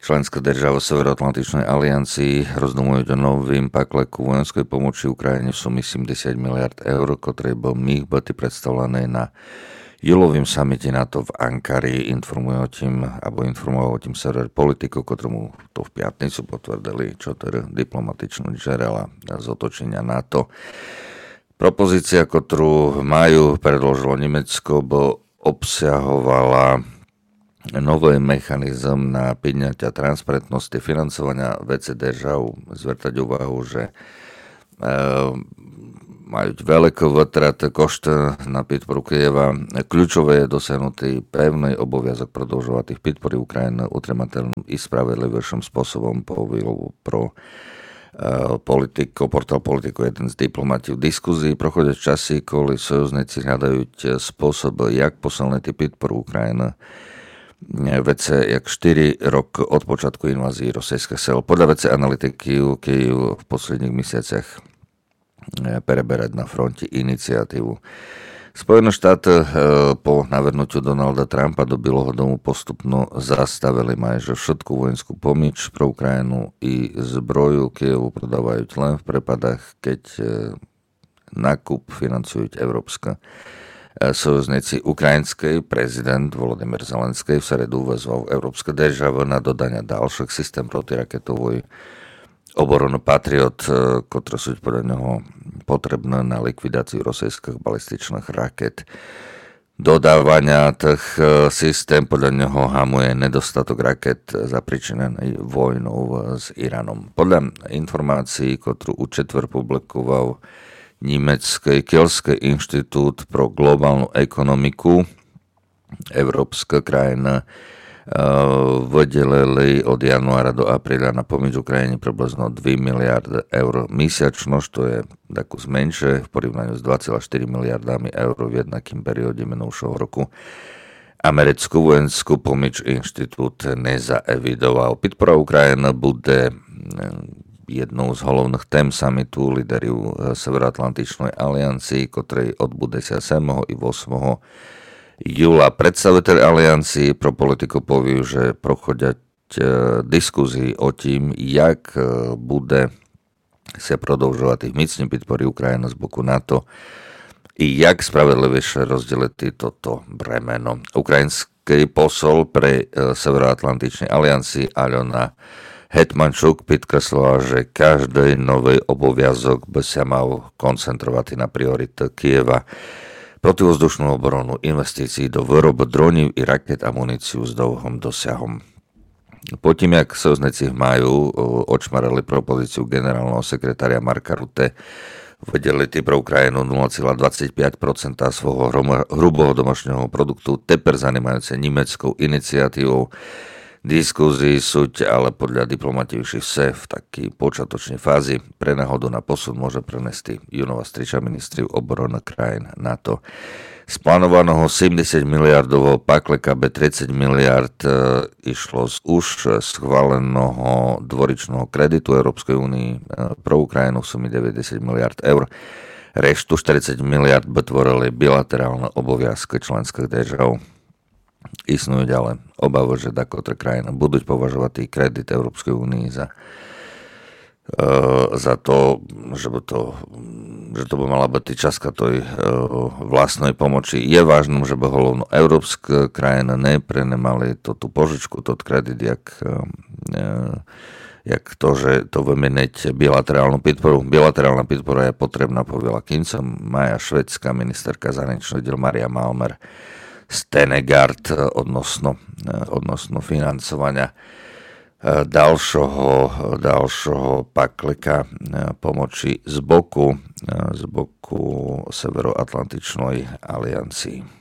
Členské državy Severoatlantičnej aliancii rozdumujú o novým pakleku vojenskej pomoci Ukrajine v sumy 70 miliard eur, ktoré bol mých bety predstavované na júlovým samite NATO v Ankari. Informoval o tým server Politico, ktorému to v piatnicu potvrdili, čo teda diplomatičnú žerela z otočenia NATO. Propozícia, ktorú predložilo Nemecko, obsahovala nový mechanizm na podňatia transparentnosti financovania veci držav, zvrtať úvahu, že majú veľké vytraty košty na podporu Kyjeva. Kľúčové je dosiahnutý pevný obaviazok продовжувати підпори України утримателним і справедливішим способом, повів про Portál Politico, jeden z diplomatів. Diskuzii проходять časy, коли союзниці hľadaють спосіб, як посилити підпору України. Vece jak 4 roky od počátku invázii rosijských sil. Podľa vece analytikov Kyjev v posledných mesiaciach preberať na fronte iniciatívu. Spojené štáty po navrhnutiu Donalda Trumpa do Bieleho domu postupno zastavili majže všetku vojenskú pomoc pre Ukrajinu i zbroju Kyjevu prodávajú len v prípadách, keď nákup financujú európska sojužníci. Ukrajinský prezident Volodymyr Zelenský v sredu vezval európske državy na dodania ďalších systém protiraketovej obrany Patriot, ktoré sú podľa neho potrebné na likvidáciu rosijských balističných raket. Dodávania tých systém podľa neho hamuje nedostatok raket zapričinený vojnou s Iránom. Podľa informácií, ktorú u četvrť publikoval Německý Kielský inštitút pro globálnu ekonomiku, európska krajina vydelili od januára do apríla na pomoc Ukrajine približno 2 miliardy eur mesačno, što je takú zmenšie v porovnaní s 2,4 miliardami eur v jednakým perióde minulšieho roku. Americkú vojenskú pomoc inštitút nezaevidoval. Podpora Ukrajiny bude jednou z hlavných tém samitu líderov Severoatlantičnej aliancii, ktorej odbude sa 7. i 8. júla. Predstaviteľ aliancii pro Politico poviu, že prochodať diskuzii o tým, jak bude sa prodlžovať mocní podpory Ukrajiny z boku NATO i jak spravedlivejšie rozdeliť toto bremeno. Ukrajinský posol pre Severoatlantičnej aliancii Aľona Hetmančuk podkreslila, že každý nový obaviazok by sa mal koncentrovať na priority Kyjeva, protivzdušnú obranu, investícií do výroby dronov i raket a muníciu s dlhým dosiahom. Po tým, jak sojužníci v máju očmarali propozíciu generálneho sekretária Marka Rutte, vydelili pre Ukrajinu 0,25% svojho hrubého domášneho produktu, teper zanímajúce nemeckou iniciatívou. Diskuzii sú ale podľa diplomatívších v takej počiatočnej fázi. Pre náhodu na posun môže prenesti júnova striča ministri obrany krajín NATO. Z plánovaného 70 miliardového pakleka B30 miliard išlo z už schváleného dvoričného kreditu Európskej únii pro Ukrajinu v sume 90 miliard eur. Reštu 40 miliard by tvorili bilaterálne obaviazky členských držav. Istnujú ďalej obavu, že takotre krajina budú považovať kredit Európskej únii za to, že to by mala byť častka tej vlastnej pomoci. Je vážnym, že by hlavno európske krajiny neprenemali tú požičku, tot kredit, jak to, že to vymeniť bilaterálnu podporu. Bilaterálna podpora je potrebná, povedala koncom mája švédska ministerka zahraničných diel Maria Malmer Stenegard odnosno financovania ďalšieho pakleka pomoci z boku Severoatlantičnej aliancii.